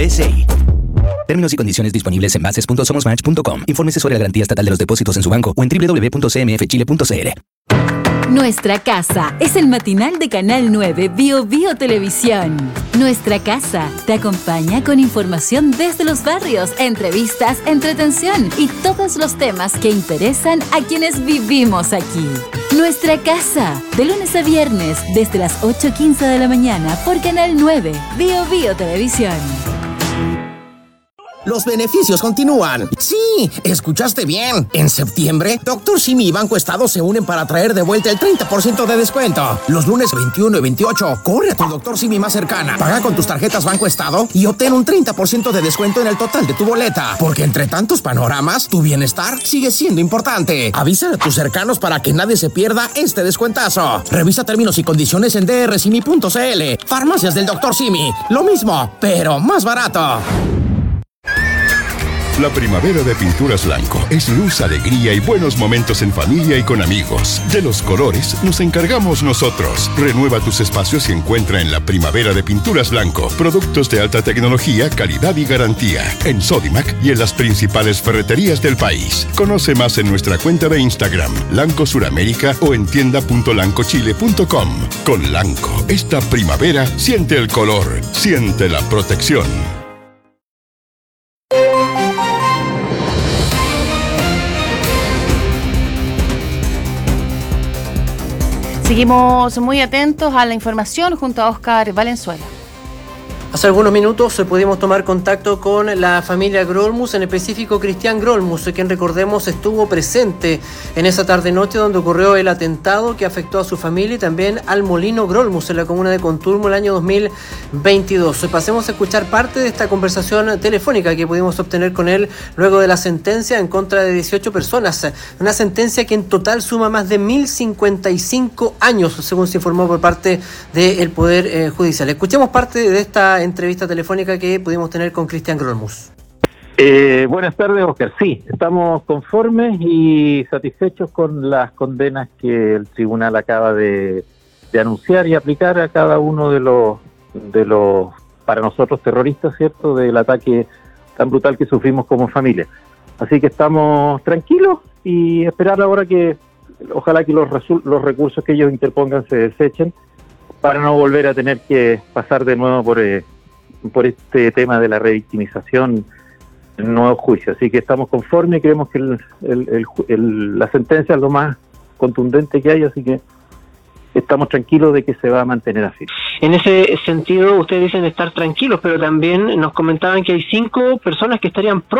SI. Términos y condiciones disponibles en bases.somosmatch.com. Infórmese sobre la garantía estatal de los depósitos en su banco o en www.cmfchile.cl. Nuestra Casa es el matinal de Canal 9 Bio Bio Televisión. Nuestra Casa te acompaña con información desde los barrios, entrevistas, entretención y todos los temas que interesan a quienes vivimos aquí. Nuestra Casa, de lunes a viernes, desde las 8:15 de la mañana por Canal 9 Bio Bio Televisión. Los beneficios continúan. Sí, escuchaste bien. En septiembre, Dr. Simi y Banco Estado se unen para traer de vuelta el 30% de descuento. Los lunes 21 y 28, corre a tu Dr. Simi más cercana. Paga con tus tarjetas Banco Estado y obtén un 30% de descuento en el total de tu boleta. Porque entre tantos panoramas, tu bienestar sigue siendo importante. Avisa a tus cercanos para que nadie se pierda este descuentazo. Revisa términos y condiciones en drsimi.cl. Farmacias del Dr. Simi. Lo mismo, pero más barato. La primavera de Pinturas Blanco es luz, alegría y buenos momentos en familia y con amigos. De los colores nos encargamos nosotros. Renueva tus espacios y encuentra en la primavera de Pinturas Blanco productos de alta tecnología, calidad y garantía. En Sodimac y en las principales ferreterías del país. Conoce más en nuestra cuenta de Instagram, Lanco Suramérica, o en tienda.lancochile.com. Con Lanco, esta primavera siente el color, siente la protección. Seguimos muy atentos a la información junto a Oscar Valenzuela. Hace algunos minutos pudimos tomar contacto con la familia Grolmus, en específico Cristian Grolmus, quien, recordemos, estuvo presente en esa tarde-noche donde ocurrió el atentado que afectó a su familia y también al molino Grolmus en la comuna de Conturmo el año 2022. Pasemos a escuchar parte de esta conversación telefónica que pudimos obtener con él luego de la sentencia en contra de 18 personas. Una sentencia que en total suma más de 1.055 años, según se informó por parte del Poder Judicial. Escuchemos parte de esta entrevista telefónica que pudimos tener con Cristian Grolmus. Buenas tardes, Oscar. Sí, estamos conformes y satisfechos con las condenas que el tribunal acaba de anunciar y aplicar a cada uno de los para nosotros terroristas, ¿cierto?, del ataque tan brutal que sufrimos como familia. Así que estamos tranquilos y esperar ahora que ojalá que los recursos que ellos interpongan se desechen para no volver a tener que pasar de nuevo por este tema de la revictimización en un nuevo juicio. Así que estamos conformes y creemos que la sentencia es lo más contundente que hay, así que estamos tranquilos de que se va a mantener así. En ese sentido, ustedes dicen estar tranquilos, pero también nos comentaban que hay 5 personas que estarían